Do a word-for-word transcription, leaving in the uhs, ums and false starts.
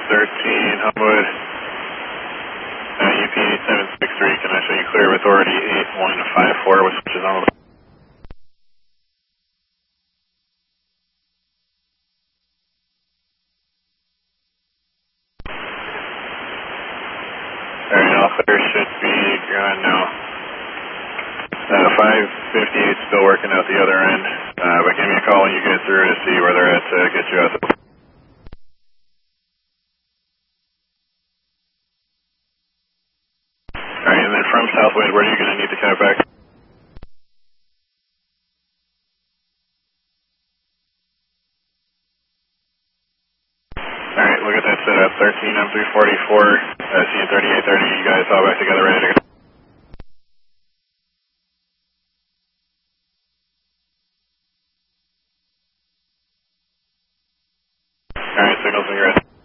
thirteen, Homewood, uh, U P eight seven six three, can I show you clear of authority eight one five four, which is on the... Alright, all clear should be gone now. Uh, five fifty-eight still working out the other end, uh, but give me a call when you get through to see where they're at to get you out there. Alright, and then from Southwind, where are you going to need to cut back? Alright, look at that setup, thirteen M three forty-four, uh, C N thirty-eight thirty, you guys all back together, ready to go. Alright, signals when you're ready.